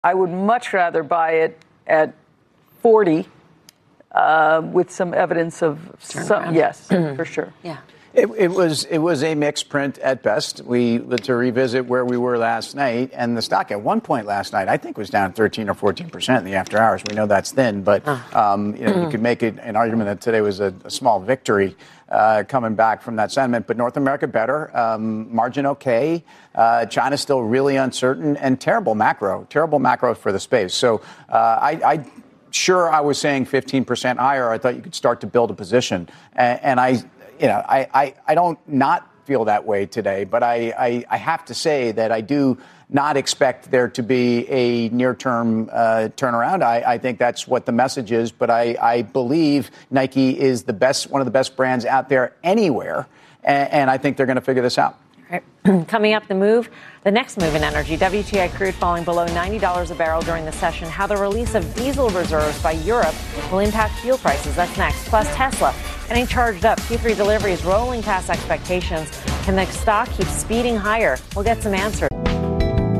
I would much rather buy it at 40 with some evidence of some. Yes, for sure. Yeah. It was a mixed print at best. To revisit where we were last night, and the stock at one point last night, I think, was down 13 or 14% in the after hours. We know that's thin, but you could make an argument that today was a small victory coming back from that sentiment. But North America better, margin okay. China still really uncertain and terrible macro for the space. So I was saying 15% higher. I thought you could start to build a position, and I don't not feel that way today, but I have to say that I do not expect there to be a near-term turnaround. I think that's what the message is, but I believe Nike is one of the best brands out there anywhere, and I think they're going to figure this out. Right. Coming up, the next move in energy, WTI crude falling below $90 a barrel during the session, how the release of diesel reserves by Europe will impact fuel prices. That's next. Plus, Tesla getting charged up. Q3 deliveries rolling past expectations. Can the stock keep speeding higher? We'll get some answers.